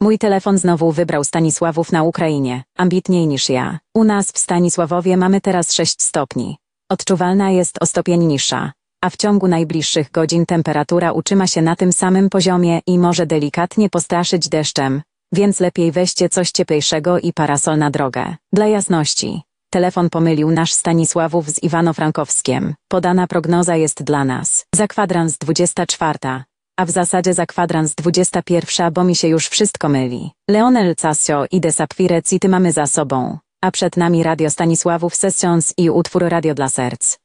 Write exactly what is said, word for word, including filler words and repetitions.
Mój telefon znowu wybrał Stanisławów na Ukrainie, ambitniej niż ja. U nas w Stanisławowie mamy teraz sześć stopni. Odczuwalna jest o stopień niższa, a w ciągu najbliższych godzin temperatura utrzyma się na tym samym poziomie i może delikatnie postraszyć deszczem, więc lepiej weźcie coś cieplejszego i parasol na drogę. Dla jasności, telefon pomylił nasz Stanisławów z Iwano-Frankowskiem. Podana prognoza jest dla nas za kwadrans dwudziesta czwarta, a w zasadzie za kwadrans dwudziesta pierwsza, bo mi się już wszystko myli. Leonel Casio i De Sapphire City mamy za sobą, a przed nami Radio Stanisławów Sessions i utwór Radio dla Serc.